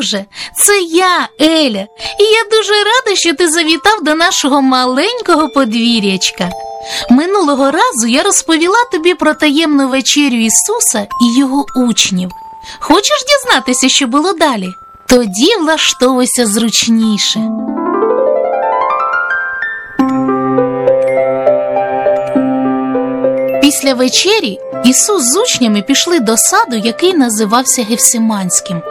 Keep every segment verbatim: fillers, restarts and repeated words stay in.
друже, це я, Еля, і я дуже рада, що ти завітав до нашого маленького подвір'ячка. Минулого разу я розповіла тобі про таємну вечерю Ісуса і його учнів. Хочеш дізнатися, що було далі? Тоді влаштовуйся зручніше. Після вечері Ісус з учнями пішли до саду, який називався Гефсиманським.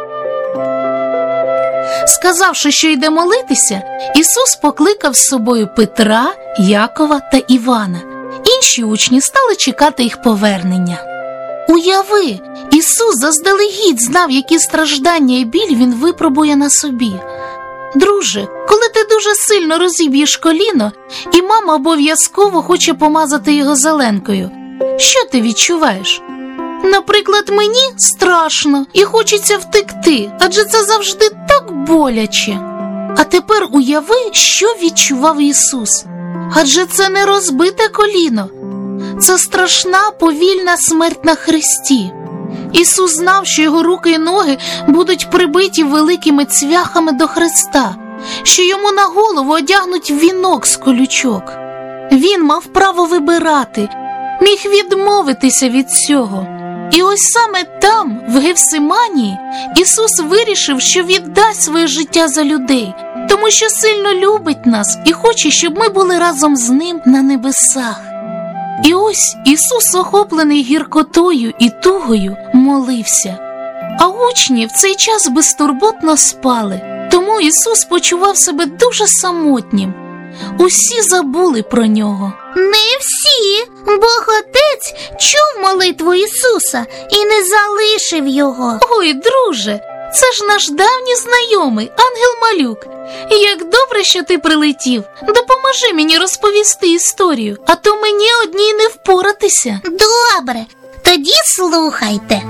Сказавши, що йде молитися, Ісус покликав з собою Петра, Якова та Івана. Інші учні стали чекати їх повернення. Уяви, Ісус заздалегідь знав, які страждання і біль Він випробує на собі. Друже, коли ти дуже сильно розіб'єш коліно, і мама обов'язково хоче помазати його зеленкою, що ти відчуваєш? Наприклад, мені страшно і хочеться втекти, адже це завжди так боляче. А тепер уяви, що відчував Ісус. Адже це не розбите коліно. Це страшна, повільна смерть на хресті. Ісус знав, що його руки і ноги будуть прибиті великими цвяхами до хреста, що йому на голову одягнуть вінок з колючок. Він мав право вибирати, міг відмовитися від цього. І ось саме там, в Гефсиманії, Ісус вирішив, що віддасть своє життя за людей, тому що сильно любить нас і хоче, щоб ми були разом з Ним на небесах. І ось Ісус, охоплений гіркотою і тугою, молився. А учні в цей час безтурботно спали, тому Ісус почував себе дуже самотнім. Усі забули про Нього. Не всі, Бог Отець чув молитву Ісуса і не залишив Його. Ой, друже, це ж наш давній знайомий, ангел-малюк. Як добре, що ти прилетів. Допоможи мені розповісти історію, а то мені одній не впоратися. Добре, тоді слухайте.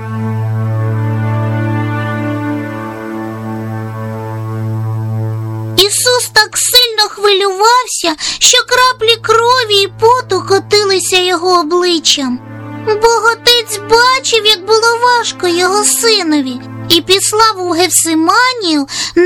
Ісус так сильно хвилювався, що краплі крові і поту котилися його обличчям. Бог Отець бачив, як було важко його синові, і післав у Гефсиманію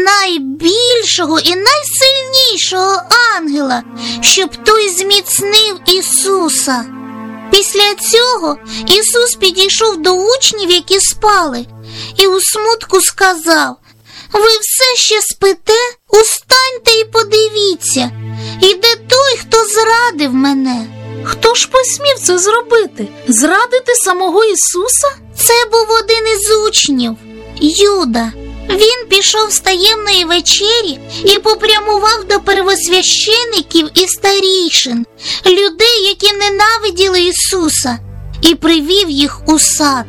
найбільшого і найсильнішого ангела, щоб той зміцнив Ісуса. Після цього Ісус підійшов до учнів, які спали, і у смутку сказав: «Ви все ще спите? Устаньте і подивіться, іде той, хто зрадив мене». Хто ж посмів це зробити? Зрадити самого Ісуса? Це був один із учнів, Юда. Він пішов з таємної вечері і попрямував до первосвящеників і старійшин, людей, які ненавиділи Ісуса, і привів їх у сад.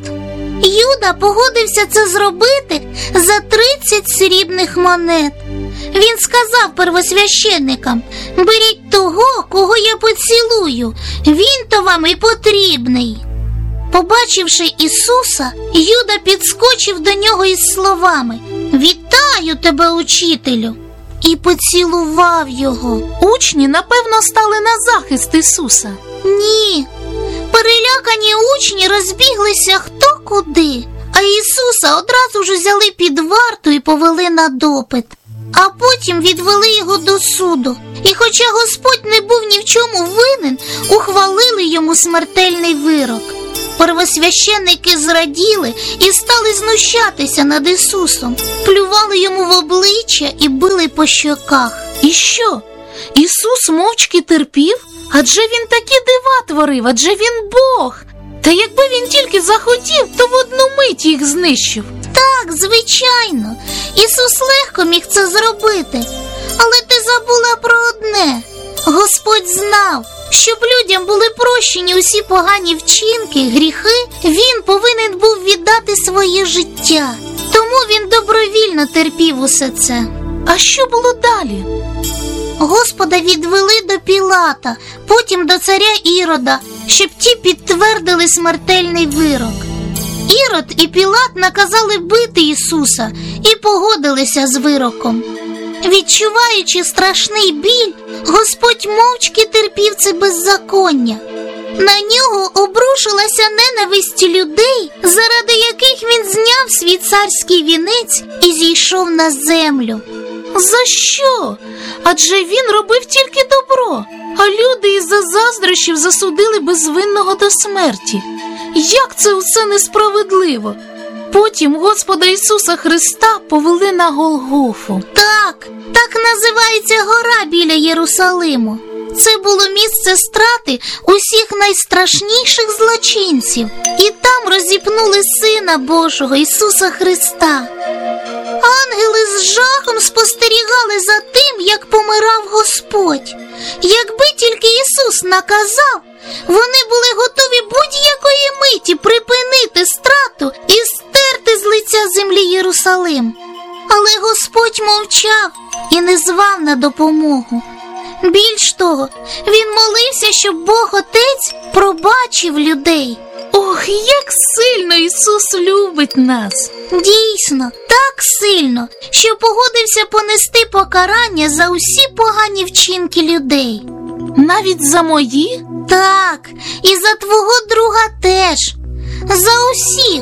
Юда погодився це зробити за тридцять срібних монет. Він сказав первосвященикам: «Беріть того, кого я поцілую, він-то вам і потрібний». Побачивши Ісуса, Юда підскочив до нього із словами: «Вітаю тебе, учителю!» і поцілував його. Учні, напевно, стали на захист Ісуса. Ні, перелякані учні розбіглися хто куди, а Ісуса одразу ж взяли під варту і повели на допит. А потім відвели його до суду. І хоча Господь не був ні в чому винен, ухвалили йому смертельний вирок. Первосвященники зраділи і стали знущатися над Ісусом, плювали йому в обличчя і били по щоках. І що? Ісус мовчки терпів? Адже Він такі дива творив, адже Він Бог. Та якби Він тільки захотів, то в одну мить їх знищив. Так, звичайно, Ісус легко міг це зробити. Але ти забула про одне. Господь знав, щоб людям були прощені усі погані вчинки, гріхи, Він повинен був віддати своє життя. Тому Він добровільно терпів усе це. А що було далі? Господа відвели до Пілата, потім до царя Ірода, щоб ті підтвердили смертельний вирок. Ірод і Пілат наказали бити Ісуса і погодилися з вироком. Відчуваючи страшний біль, Господь мовчки терпів це беззаконня. На нього обрушилася ненависть людей, заради яких він зняв свій царський вінець і зійшов на землю. За що? Адже він робив тільки добро, а люди із-за заздрощів засудили безвинного до смерті. Як це усе несправедливо? Потім Господа Ісуса Христа повели на Голгофу. Так, так називається гора біля Єрусалиму. Це було місце страти усіх найстрашніших злочинців. І там розіпнули Сина Божого Ісуса Христа. Ангели з жахом спостерігали за тим, як помирав Господь. Якби тільки Ісус наказав, вони були готові будь-якої миті припинити страту і стерти з лиця землі Єрусалим. Але Господь мовчав і не звав на допомогу. Більш того, він молився, щоб Бог Отець пробачив людей. Ох, як сильно Ісус любить нас! Дійсно, так сильно, що погодився понести покарання за усі погані вчинки людей. Навіть за мої? Так, і за твого друга теж. За усіх.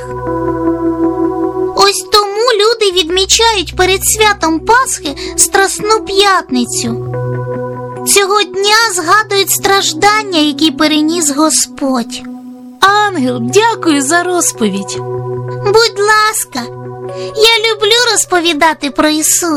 Ось тому люди відмічають перед святом Пасхи Страсну п'ятницю. Цього дня згадують страждання, які переніс Господь. Ангел, дякую за розповідь. Будь ласка, я люблю розповідати про Ісуса.